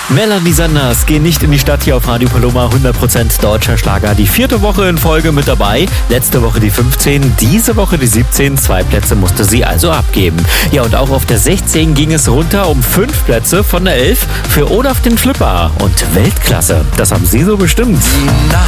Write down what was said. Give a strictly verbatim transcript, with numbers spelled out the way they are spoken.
Melanie Sanders gehen nicht in die Stadt hier auf Radio Paloma. hundert Prozent deutscher Schlager. Die vierte Woche in Folge mit dabei. Letzte Woche die fünfzehn, diese Woche die siebzehn. Zwei Plätze musste sie also abgeben. Ja, und auch auf der sechzehn ging es runter um fünf Plätze von der elf für Olaf den Flipper. Und Weltklasse, das haben Sie so bestimmt. Die Nacht